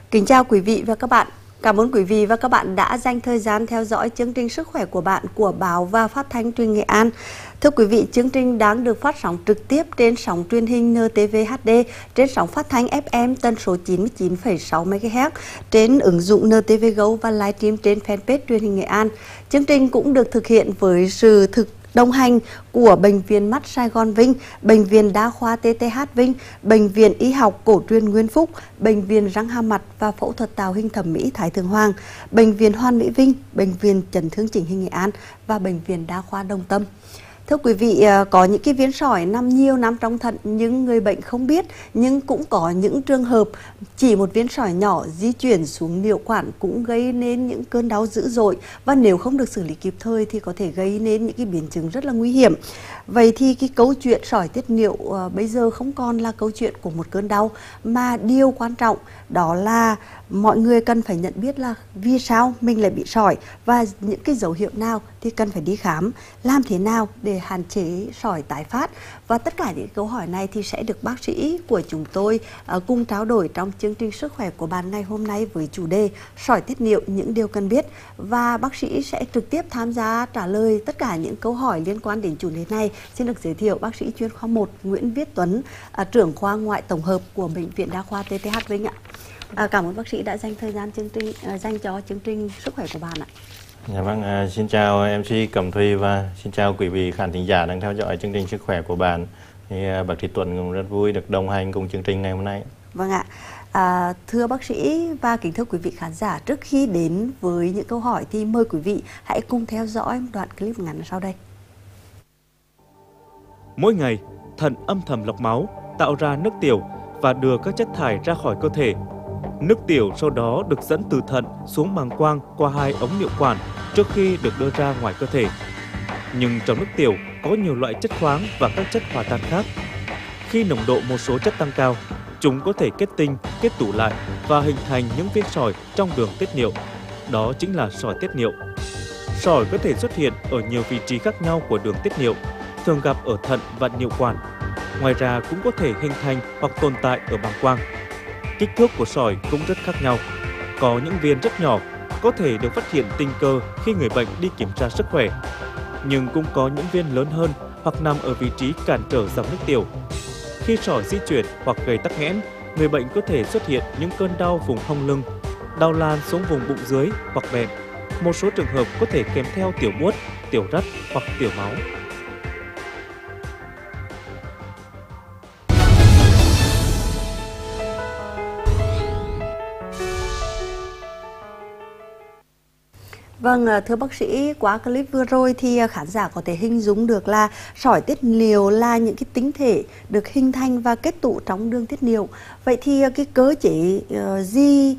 Kính chào quý vị và các bạn. Cảm ơn quý vị và các bạn đã dành thời gian theo dõi chương trình Sức khỏe của bạn của Báo và Phát thanh Truyền Nghệ An. Thưa quý vị, chương trình đang được phát sóng trực tiếp trên sóng truyền hình NTV HD, trên sóng phát thanh FM tần số 99,6 MHz, trên ứng dụng NTV Go và livestream trên fanpage Truyền hình Nghệ An. Chương trình cũng được thực hiện với sự đồng hành của Bệnh viện Mắt Sài Gòn Vinh, Bệnh viện Đa khoa TTH Vinh, Bệnh viện Y học Cổ truyền Nguyên Phúc, Bệnh viện Răng Hàm Mặt và Phẫu thuật tạo hình thẩm mỹ Thái Thượng Hoàng, Bệnh viện Hoàn Mỹ Vinh, Bệnh viện Chấn thương chỉnh hình Nghệ An và Bệnh viện Đa khoa Đồng Tâm. Thưa quý vị, có những cái viên sỏi nằm nhiều năm trong thận nhưng người bệnh không biết, nhưng cũng có những trường hợp chỉ một viên sỏi nhỏ di chuyển xuống niệu quản cũng gây nên những cơn đau dữ dội, và nếu không được xử lý kịp thời thì có thể gây nên những cái biến chứng rất là nguy hiểm. Vậy thì cái câu chuyện sỏi tiết niệu bây giờ không còn là câu chuyện của một cơn đau, mà điều quan trọng đó là mọi người cần phải nhận biết là vì sao mình lại bị sỏi và những cái dấu hiệu nào thì cần phải đi khám, làm thế nào để hạn chế sỏi tái phát. Và tất cả những câu hỏi này thì sẽ được bác sĩ của chúng tôi cùng trao đổi trong chương trình Sức khỏe của bạn ngày hôm nay với chủ đề sỏi tiết niệu, những điều cần biết. Và bác sĩ sẽ trực tiếp tham gia trả lời tất cả những câu hỏi liên quan đến chủ đề này. Xin được giới thiệu bác sĩ chuyên khoa 1 Nguyễn Viết Tuấn, trưởng khoa ngoại tổng hợp của Bệnh viện Đa khoa TTH Vinh ạ. Cảm ơn bác sĩ đã dành thời gian dành cho chương trình Sức khỏe của bạn ạ. Dạ vâng, xin chào MC Cẩm Thùy và xin chào quý vị khán thính giả đang theo dõi chương trình Sức khỏe của bạn. Thì bác sĩ Tuấn cũng rất vui được đồng hành cùng chương trình ngày hôm nay. Vâng ạ. Thưa bác sĩ và kính thưa quý vị khán giả, trước khi đến với những câu hỏi thì mời quý vị hãy cùng theo dõi đoạn clip ngắn sau đây. Mỗi ngày, thận âm thầm lọc máu, tạo ra nước tiểu và đưa các chất thải ra khỏi cơ thể. Nước tiểu sau đó được dẫn từ thận xuống bàng quang qua 2 ống niệu quản trước khi được đưa ra ngoài cơ thể. Nhưng trong nước tiểu có nhiều loại chất khoáng và các chất hòa tan khác. Khi nồng độ một số chất tăng cao, chúng có thể kết tinh, kết tụ lại và hình thành những viên sỏi trong đường tiết niệu. Đó chính là sỏi tiết niệu. Sỏi có thể xuất hiện ở nhiều vị trí khác nhau của đường tiết niệu, thường gặp ở thận và niệu quản. Ngoài ra cũng có thể hình thành hoặc tồn tại ở bàng quang. Kích thước của sỏi cũng rất khác nhau. Có những viên rất nhỏ, có thể được phát hiện tình cờ khi người bệnh đi kiểm tra sức khỏe. Nhưng cũng có những viên lớn hơn hoặc nằm ở vị trí cản trở dòng nước tiểu. Khi sỏi di chuyển hoặc gây tắc nghẽn, người bệnh có thể xuất hiện những cơn đau vùng hông lưng, đau lan xuống vùng bụng dưới hoặc bẹn. Một số trường hợp có thể kèm theo tiểu buốt, tiểu rắt hoặc tiểu máu. Vâng, thưa bác sĩ, qua clip vừa rồi thì khán giả có thể hình dung được là sỏi tiết niệu là những cái tinh thể được hình thành và kết tụ trong đường tiết niệu. Vậy thì cái cơ chế gì